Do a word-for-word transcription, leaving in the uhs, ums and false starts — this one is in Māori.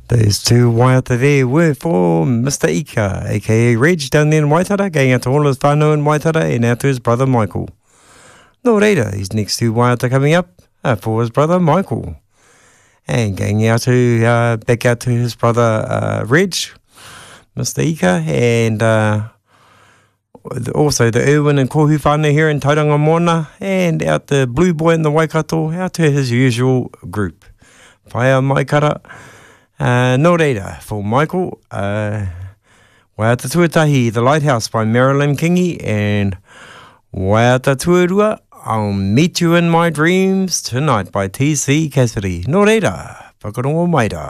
Those two waiata there were for Mister Ika, aka Reg, down there in Waitara, going out to all his whānau in Waitara and out to his brother Michael. No reira, his next two waiata coming up are for his brother Michael. And going out to, uh, back out to his brother uh, Reg, Mister Ika, and uh, also the Irwin and Kohu whānau here in Tauranga Mona, and out the Blue Boy in the Waikato, out to his usual group. Whaia mai kara. Uh, no reira, for Michael, uh, Waiata Tuatahi, The Lighthouse by Marilyn Kingi, and Waiata Tuarua, I'll Meet You in My Dreams Tonight by T C Cassidy. No reira, whakarongo maira.